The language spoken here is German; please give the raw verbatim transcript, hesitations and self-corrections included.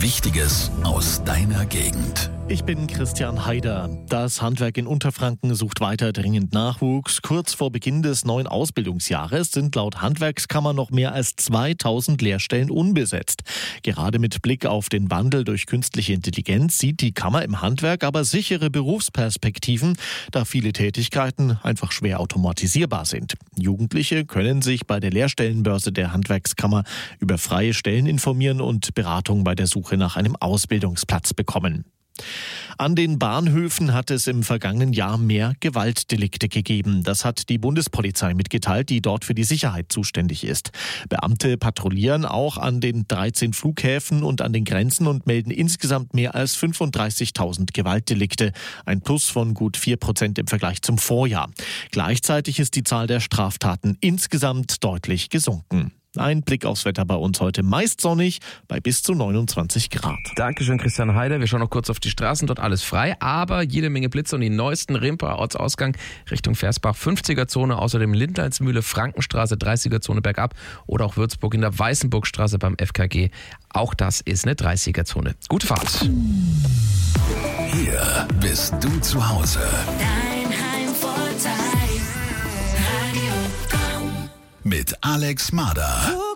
Wichtiges aus deiner Gegend. Ich bin Christian Haider. Das Handwerk in Unterfranken sucht weiter dringend Nachwuchs. Kurz vor Beginn des neuen Ausbildungsjahres sind laut Handwerkskammer noch mehr als zweitausend Lehrstellen unbesetzt. Gerade mit Blick auf den Wandel durch künstliche Intelligenz sieht die Kammer im Handwerk aber sichere Berufsperspektiven, da viele Tätigkeiten einfach schwer automatisierbar sind. Jugendliche können sich bei der Lehrstellenbörse der Handwerkskammer über freie Stellen informieren und Beratung bei der Suche nach einem Ausbildungsplatz bekommen. An den Bahnhöfen hat es im vergangenen Jahr mehr Gewaltdelikte gegeben. Das hat die Bundespolizei mitgeteilt, die dort für die Sicherheit zuständig ist. Beamte patrouillieren auch an den dreizehn Flughäfen und an den Grenzen und melden insgesamt mehr als fünfunddreißigtausend Gewaltdelikte. Ein Plus von gut vier Prozent im Vergleich zum Vorjahr. Gleichzeitig ist die Zahl der Straftaten insgesamt deutlich gesunken. Ein Blick aufs Wetter bei uns heute meist sonnig bei bis zu neunundzwanzig Grad. Dankeschön, Christian Haider. Wir schauen noch kurz auf die Straßen, dort alles frei, aber jede Menge Blitze und die neuesten Rimper Ortsausgang Richtung Versbach, fünfziger-Zone, außerdem Lindleinsmühle, Frankenstraße, dreißiger-Zone bergab oder auch Würzburg in der Weißenburgstraße beim F K G. Auch das ist eine dreißiger-Zone. Gute Fahrt. Hier bist du zu Hause. Dein Heimvorteil. Radio Komm. Mit Alex Mader.